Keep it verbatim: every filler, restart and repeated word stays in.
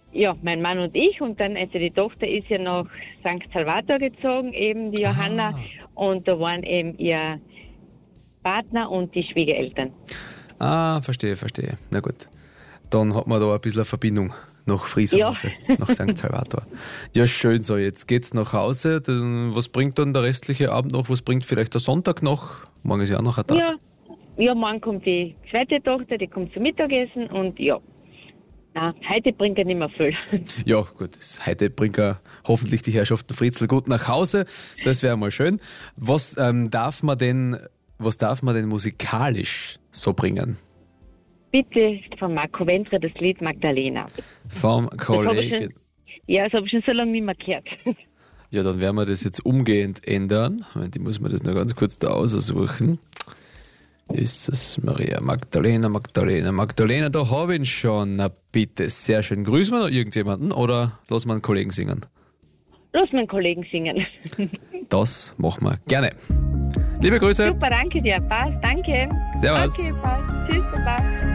ja, mein Mann und ich und dann, also die Tochter ist ja nach Sankt Salvator gezogen, eben die Johanna, Ah. und da waren eben ihr Partner und die Schwiegereltern. Ah, verstehe, verstehe. Na gut. Dann hat man da ein bisschen eine Verbindung nach Friesenhofe, Ja. nach Sankt Salvator. Ja, schön so. Jetzt geht's nach Hause. Dann, was bringt dann der restliche Abend noch? Was bringt vielleicht der Sonntag noch? Morgen ist ja auch noch ein Tag. Ja, ja, morgen kommt die zweite Tochter, die kommt zum Mittagessen und ja. Na, heute bringt er nicht mehr viel. Ja, gut. Das, heute bringt er hoffentlich die Herrschaften Fritzl gut nach Hause. Das wäre mal schön. Was ähm, darf man denn, was darf man denn musikalisch so bringen? Bitte von Marco Wentre das Lied Magdalena. Vom Das hab ich Kollegen. schon, ja, das habe ich schon so lange nicht mehr gehört. Ja, dann werden wir das jetzt umgehend ändern. Moment, ich muss mir das noch ganz kurz da aussuchen. Ist es Maria Magdalena, Magdalena, Magdalena, da habe ich ihn schon. Na bitte, sehr schön. Grüßen wir noch irgendjemanden oder lassen wir einen Kollegen singen? Lass meinen Kollegen singen. Das machen wir gerne. Liebe Grüße. Super, danke dir. Passt, danke. Servus. Okay, passt. Tschüss, Papa.